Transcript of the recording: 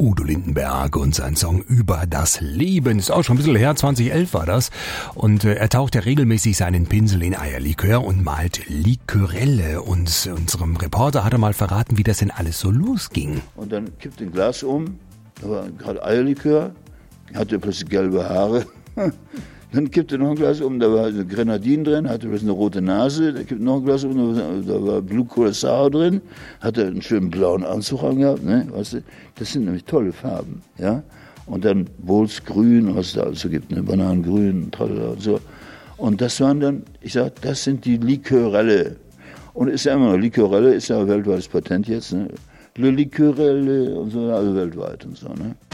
Udo Lindenberg und sein Song Über das Leben. Ist auch schon ein bisschen her, 2011 war das. Und er taucht ja regelmäßig seinen Pinsel in Eierlikör und malt Likörelle. Und unserem Reporter hat er mal verraten, wie das denn alles so losging. Und dann kippt ein Glas um, da war gerade Eierlikör, hatte plötzlich gelbe Haare. Dann kippte noch ein Glas um, da war eine Grenadine drin, hatte plötzlich eine rote Nase, da kippte noch ein Glas um, da war Blue Curacao drin, hatte einen schönen blauen Anzug angehabt, ne, weißt du, das sind nämlich tolle Farben, ja. Und dann Bolzgrün, was es da also gibt, ne, Bananengrün, tralala und so. Und das waren dann, ich sag, das sind die Likörelle. Und ist ja immer noch, Likörelle ist ja ein weltweites Patent jetzt, ne. Le Likörelle und so, also weltweit und so, ne.